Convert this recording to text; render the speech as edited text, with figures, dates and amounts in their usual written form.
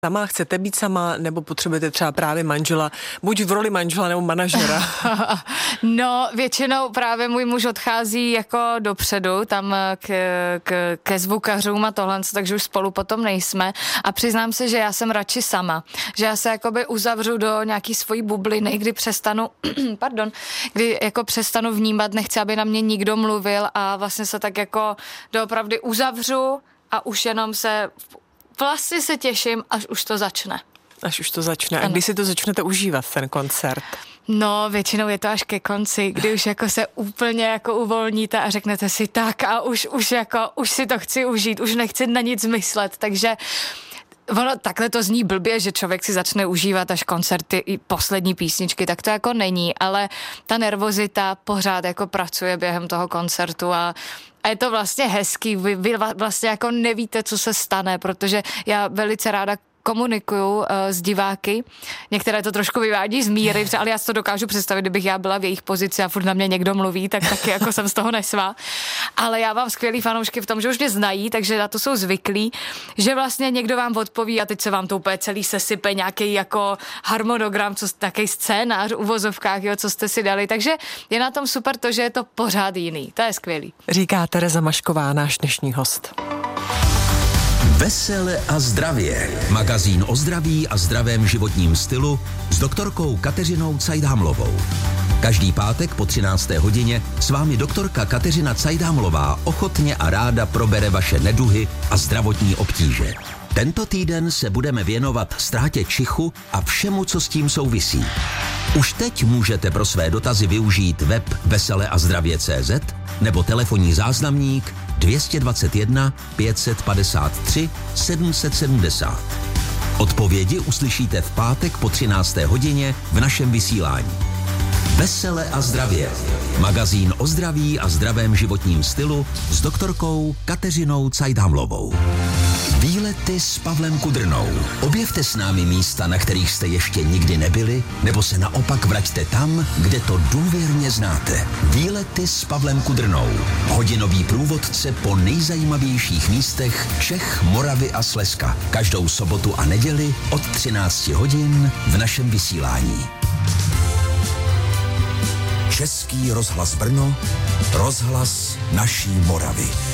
sama, chcete být sama, nebo potřebujete třeba právě manžela, buď v roli manžela nebo manažera? No, většinou právě můj muž odchází jako dopředu, tam ke zvukařům a tohle, takže už spolu potom nejsme a přiznám se, že já jsem radši sama, že já se jakoby uzavřu do nějaký svojí bubliny, kdy přestanu, kdy jako přestanu vnímat, nechci, aby na mě nikdo mluvil a vlastně se tak jako doopravdy uzavřu a už jenom vlastně se těším, až už to začne. Až už to začne. A kdy si to začnete užívat, ten koncert? No, většinou je to až ke konci, kdy už jako se úplně jako uvolníte a řeknete si tak a už si to chci užít, už nechci na nic myslet, takže ono takhle to zní blbě, že člověk si začne užívat až koncerty i poslední písničky, tak to jako není, ale ta nervozita pořád jako pracuje během toho koncertu a je to vlastně hezký, vy vlastně jako nevíte, co se stane, protože já velice ráda komunikuju s diváky. Některé to trošku vyvádí z míry, ale já si to dokážu představit, kdybych já byla v jejich pozici a furt na mě někdo mluví, tak taky jako jsem z toho nesvá. Ale já mám skvělý fanoušky v tom, že už mě znají, takže na to jsou zvyklí, že vlastně někdo vám odpoví a teď se vám to úplně celý sesype, nějaký jako harmonogram, nějaký scénář v uvozovkách, jo, co jste si dali. Takže je na tom super to, že je to pořád jiný. To je skvělý. Říká Tereza Mašková, náš dnešní host. Vesele a zdravě. Magazín o zdraví a zdravém životním stylu s doktorkou Kateřinou Cajdhamlovou. Každý pátek po 13. hodině s vámi doktorka Kateřina Cajdhamlová ochotně a ráda probere vaše neduhy a zdravotní obtíže. Tento týden se budeme věnovat ztrátě čichu a všemu, co s tím souvisí. Už teď můžete pro své dotazy využít web veseleazdravě.cz nebo telefonní záznamník 221 553 770. Odpovědi uslyšíte v pátek po 13. hodině v našem vysílání. Vesele a zdravě. Magazín o zdraví a zdravém životním stylu s doktorkou Kateřinou Cajdhamlovou. Výlety s Pavlem Kudrnou. Objevte s námi místa, na kterých jste ještě nikdy nebyli, nebo se naopak vraťte tam, kde to důvěrně znáte. Výlety s Pavlem Kudrnou. Hodinový průvodce po nejzajímavějších místech Čech, Moravy a Slezska. Každou sobotu a neděli od 13 hodin v našem vysílání. Český rozhlas Brno, rozhlas naší Moravy.